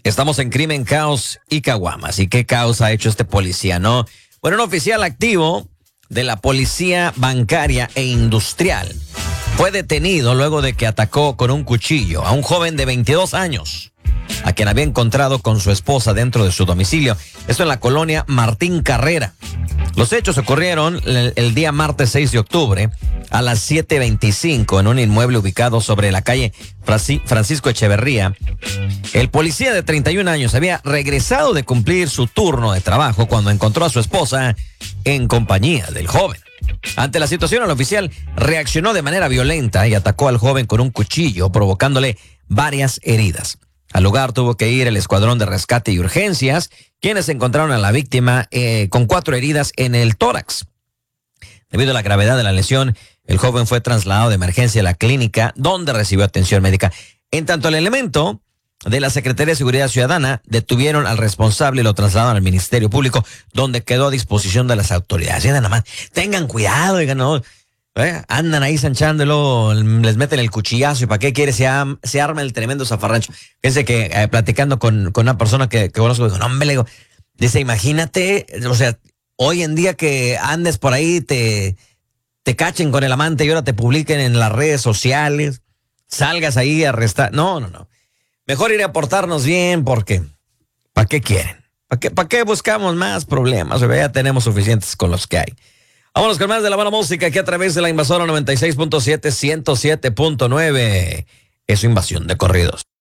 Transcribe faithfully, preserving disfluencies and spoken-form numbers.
Estamos en Crimen, Caos y Caguamas. ¿Y qué caos ha hecho este policía, no? Bueno, un oficial activo de la Policía Bancaria e Industrial fue detenido luego de que atacó con un cuchillo a un joven de veintidós años, a quien había encontrado con su esposa dentro de su domicilio. Esto en la colonia Martín Carrera. Los hechos ocurrieron el, el día martes seis de octubre a las siete veinticinco en un inmueble ubicado sobre la calle Francisco Echeverría. El policía de treinta y un años había regresado de cumplir su turno de trabajo cuando encontró a su esposa en compañía del joven. Ante la situación, el oficial reaccionó de manera violenta y atacó al joven con un cuchillo, provocándole varias heridas. Al lugar tuvo que ir el escuadrón de rescate y urgencias, quienes encontraron a la víctima eh, con cuatro heridas en el tórax. Debido a la gravedad de la lesión, el joven fue trasladado de emergencia a la clínica, donde recibió atención médica. En tanto, el elemento de la Secretaría de Seguridad Ciudadana detuvieron al responsable y lo trasladaron al Ministerio Público, donde quedó a disposición de las autoridades. Y nada más, tengan cuidado, digan, no, ¿eh? Andan ahí sanchándolo, les meten el cuchillazo y para qué quiere, se, am, se arma el tremendo zafarrancho. Fíjense que eh, platicando con, con una persona que, que conozco, digo, no, hombre, le digo, dice, imagínate, o sea, hoy en día que andes por ahí, te, te cachen con el amante y ahora te publiquen en las redes sociales, salgas ahí a arrestar. No, no, no. Mejor ir a portarnos bien porque, ¿para qué quieren? ¿Para qué, para qué buscamos más problemas? O sea, ya tenemos suficientes con los que hay. Vámonos con más de la buena música aquí a través de la Invasora noventa y seis punto siete, ciento siete punto nueve. Es su invasión de corridos.